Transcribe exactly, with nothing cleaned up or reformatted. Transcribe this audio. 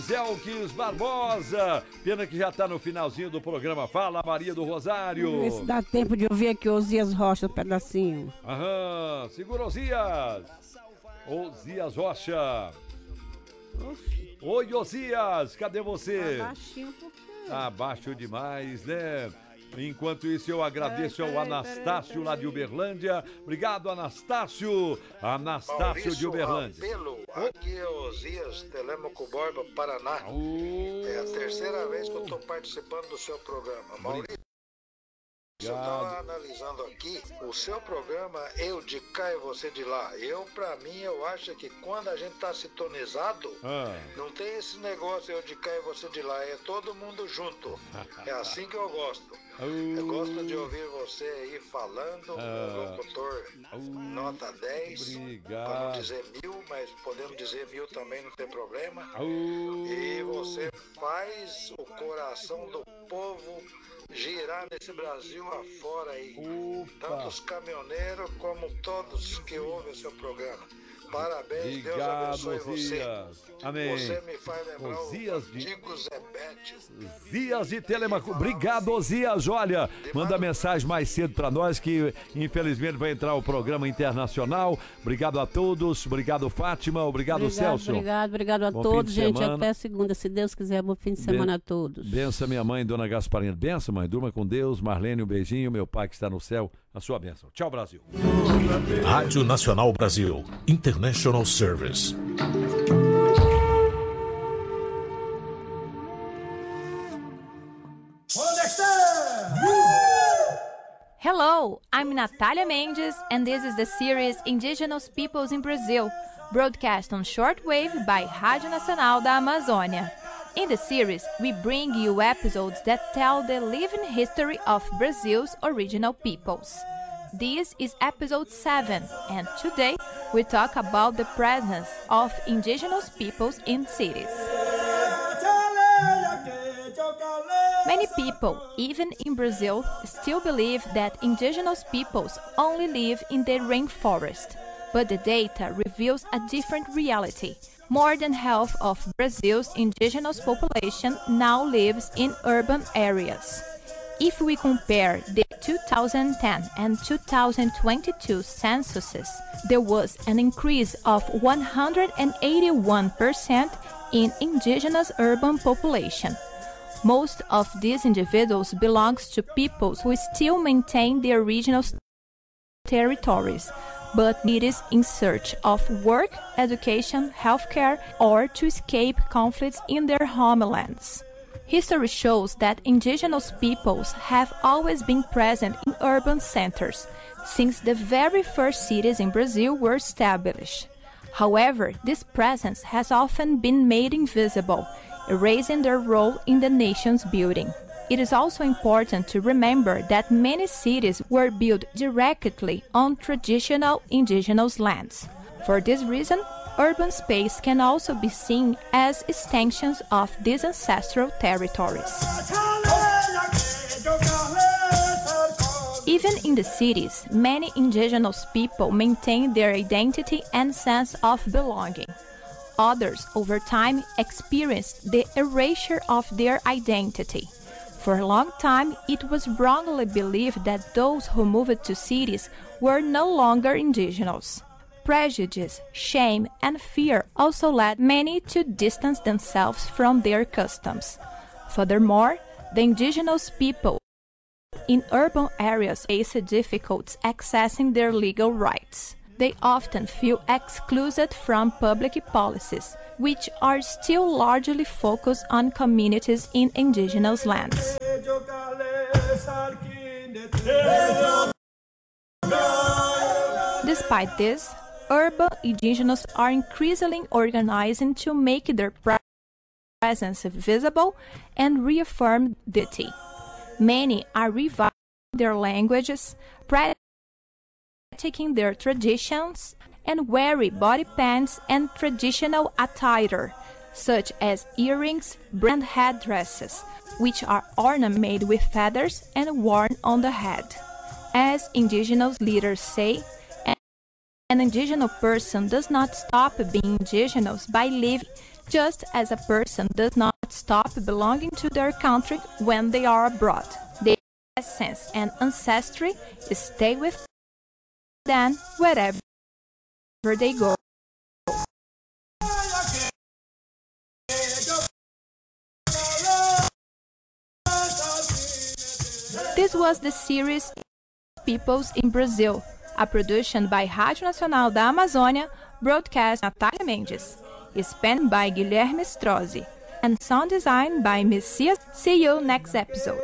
Zelkis Barbosa, pena que já está no finalzinho do programa. Fala, Maria do Rosário. Vê se dá tempo de ouvir aqui Osias Rocha, um pedacinho. Aham, segura Osias. Osias Rocha. Oxi. Oi, Osias, cadê você? Tá baixinho por quê? Tá baixo demais, né? Enquanto isso, eu agradeço ao Anastácio lá de Uberlândia. Obrigado, Anastácio. Anastácio de Uberlândia. Apelo, aqui é Osias Telêmaco Borba, Paraná. Oh. É a terceira vez que eu estou participando do seu programa. Maurício, eu estava analisando aqui o seu programa, eu de cá e você de lá. Eu, pra mim, eu acho que quando a gente tá sintonizado, Ah. não tem esse negócio eu de cá e você de lá. É todo mundo junto. É assim que eu gosto. Eu gosto de ouvir você aí falando, Ah. locutor nota dez, Obrigado. para não dizer mil, mas podemos dizer mil também, não tem problema. Uh. E você faz o coração do povo girar nesse Brasil afora aí. Opa. Tanto os caminhoneiros como todos que ouvem o seu programa. Parabéns, Deus Obrigado, abençoe você. Osias. Amém. Você me faz lembrar Osias o de- antigo Zé Bétio. Osias de Telemaco. Obrigado, Osias. Olha, manda mensagem mais cedo pra nós que infelizmente vai entrar o programa internacional. Obrigado a todos. Obrigado, Fátima. Obrigado, Obrigado, Celso. obrigado, obrigado a Bom fim todos, de gente. semana. Até segunda, se Deus quiser. Bom fim de semana a todos. Benção, minha mãe, Dona Gasparina. Benção, mãe. Durma com Deus. Marlene, um beijinho. Meu pai que está no céu, a sua bênção. Tchau, Brasil. Rádio Nacional Brasil, International Service. Hello, I'm Natalia Mendes, and this is the series Indigenous Peoples in Brazil, broadcast on shortwave by Rádio Nacional da Amazônia. In the series, we bring you episodes that tell the living history of Brazil's original peoples. This is episode seven, and today we talk about the presence of indigenous peoples in cities. Many people, even in Brazil, still believe that indigenous peoples only live in the rainforest. But the data reveals a different reality. More than half of Brazil's indigenous population now lives in urban areas. If we compare the two thousand ten and two thousand twenty-two censuses, there was an increase of one hundred eighty-one percent in indigenous urban population. Most of these individuals belong to peoples who still maintain their original territories, but it is in search of work, education, healthcare, or to escape conflicts in their homelands. History shows that indigenous peoples have always been present in urban centers, since the very first cities in Brazil were established. However, this presence has often been made invisible, erasing their role in the nation's building. It is also important to remember that many cities were built directly on traditional indigenous lands. For this reason, urban space can also be seen as extensions of these ancestral territories. Even in the cities, many indigenous people maintain their identity and sense of belonging. Others, over time, experienced the erasure of their identity. For a long time, it was wrongly believed that those who moved to cities were no longer indigenous. Prejudice, shame, and fear also led many to distance themselves from their customs. Furthermore, the indigenous people in urban areas face difficulties accessing their legal rights. They often feel excluded from public policies, which are still largely focused on communities in indigenous lands. Despite this, urban indigenous are increasingly organizing to make their presence visible and reaffirm duty. Many are reviving their languages, practicing their traditions, and wearing body paints and traditional attire, such as earrings and headdresses, which are ornamented with feathers and worn on the head. As indigenous leaders say, an indigenous person does not stop being indigenous by leaving Just as a person does not stop belonging to their country when they are abroad, their essence and ancestry stay with them wherever they go. This was the series Peoples in Brazil, a production by Rádio Nacional da Amazônia, broadcast Natália Mendes, spanned by Guilherme Strozzi, and sound design by Messias. See you next episode.